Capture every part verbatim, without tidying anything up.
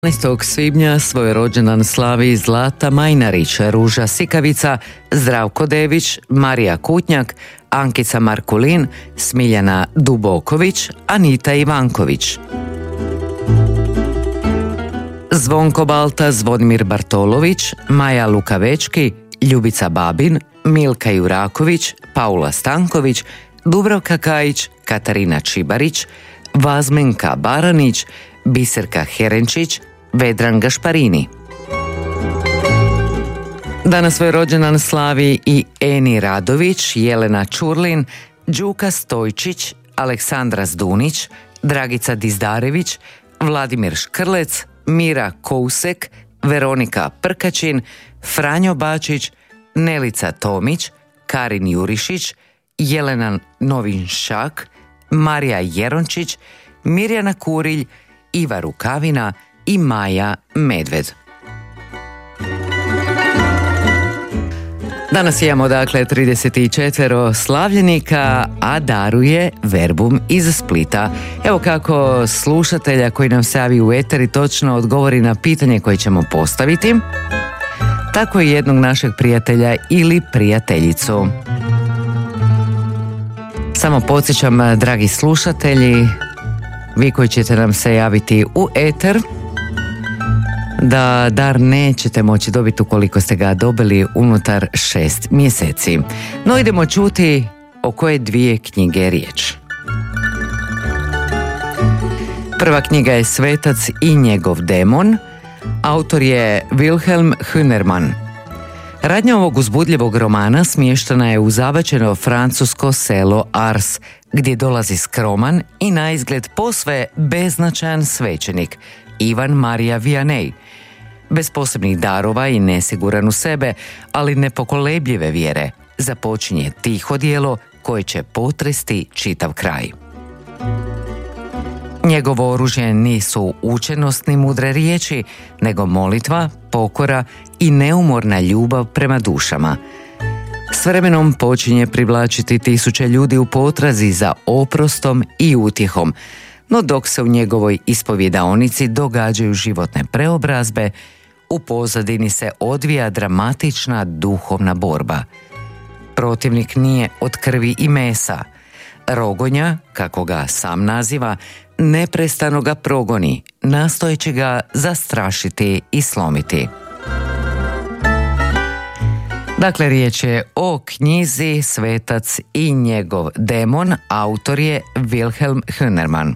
jedanaestog svibnja svoj rođendan slavi Zlata Majnarić, Ruža Sikavica, Zdravko Dević, Marija Kutnjak, Ankica Markulin, Smiljana Duboković, Anita Ivanković. Zvonko Balta, Zvonimir Bartolović, Maja Lukavečki, Ljubica Babin, Milka Juraković, Paula Stanković, Dubravka Kajić, Katarina Čibarić, Vazmenka Baranić, Biserka Herenčić, Vedran Gašparini. Danas svoj rođendan slavi i Eni Radović, Jelena Čurlin, Đuka Stojčić, Aleksandra Zdunić, Dragica Dizdarević, Vladimir Škrlec, Mira Kousek, Veronika Prkačin, Franjo Bačić, Nelica Tomić, Karin Jurišić, Jelena Novinšak, Marija Jerončić, Mirjana Kurilj, Iva Rukavina i Maja Medved. Danas imamo dakle trideset četiri slavljenika, a daruje Verbum iz Splita. Evo kako slušatelja koji nam se javi u eteri točno odgovori na pitanje koje ćemo postaviti, tako i jednog našeg prijatelja ili prijateljicu. Samo podsjećam, dragi slušatelji, vi koji ćete nam se javiti u eter, da dar nećete moći dobiti ukoliko ste ga dobili unutar šest mjeseci. No idemo čuti o koje dvije knjige je riječ. Prva knjiga je Svetac i njegov demon. Autor je Wilhelm Hünermann. Radnja ovog uzbudljivog romana smještena je u zabačeno francusko selo Ars, gdje dolazi skroman i naizgled posve beznačajan svećenik, Ivan Marija Vianney. Bez posebnih darova i nesiguran u sebe, ali nepokolebljive vjere, započinje tiho djelo koje će potresti čitav kraj. Njegovo oružje nisu učenost ni mudre riječi, nego molitva, pokora i neumorna ljubav prema dušama. S vremenom počinje privlačiti tisuće ljudi u potrazi za oprostom i utjehom, no dok se u njegovoj ispovjedaonici događaju životne preobrazbe, u pozadini se odvija dramatična duhovna borba. Protivnik nije od krvi i mesa. Rogonja, kako ga sam naziva, neprestano ga progoni, nastojeći ga zastrašiti i slomiti. Dakle, riječ je o knjizi Svetac i njegov demon, autor je Wilhelm Hünermann.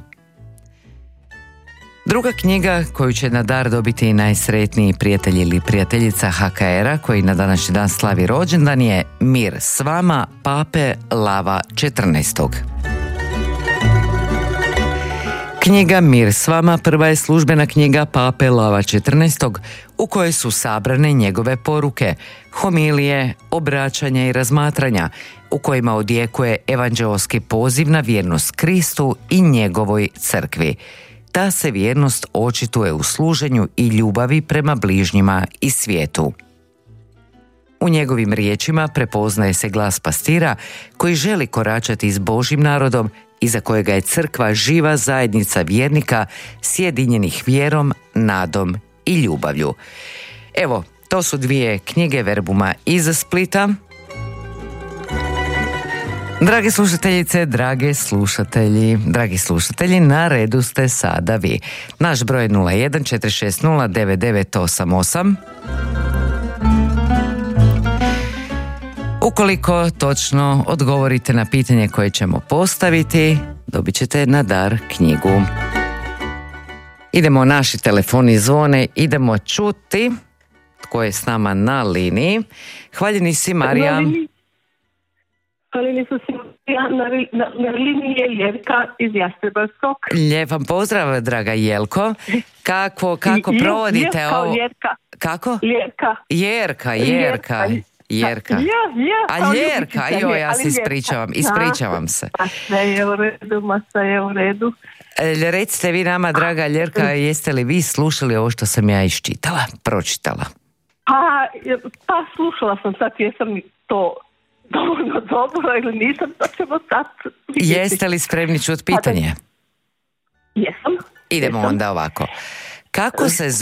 Druga knjiga koju će na dar dobiti najsretniji prijatelj ili prijateljica ha ka era koji na današnji dan slavi rođendan je Mir s vama Pape Lava četrnaestog. Knjiga Mir s vama prva je službena knjiga Pape Lava četrnaestog u kojoj su sabrane njegove poruke, homilije, obraćanja i razmatranja, u kojima odjekuje evanđeoski poziv na vjernost Kristu i njegovoj crkvi. Ta se vjernost očituje u služenju i ljubavi prema bližnjima i svijetu. U njegovim riječima prepoznaje se glas pastira koji želi koračati s Božjim narodom i za kojega je crkva živa zajednica vjernika sjedinjenih vjerom, nadom i ljubavlju. Evo, to su dvije knjige Verbuma iz Splita. Drage slušateljice, drage slušatelji, dragi slušatelji, na redu ste sada vi. Naš broj je nula jedan četiri šest nula devet devet osam osam. Ukoliko točno odgovorite na pitanje koje ćemo postaviti, dobit ćete na dar knjigu. Idemo, naši telefoni zvone, idemo čuti tko je s nama na liniji. Hvaljeni si, Marija. Hvaljeni su si, na, na, na liniji je Jelka iz Jastrebarskog. Lijep vam pozdrav, draga Jelko. Kako, kako je, provodite Jerka, ovo? Jerka. Kako? Jerka. Jerka, Jerka. Jerka. Ja, ja, A Jerka, joj, ja se ispričavam, ispričavam se. A sve je u redu, ma sve je u redu. E, recite vi nama, draga Jerka, jeste li vi slušali ovo što sam ja iščitala, pročitala? Pa, pa slušala sam sad, jesam to dovoljno dobro ili nisam, to ćemo sad vidjeti. Jeste li spremni čuti pitanje? Jesam. Idemo jesam. onda ovako. Kako se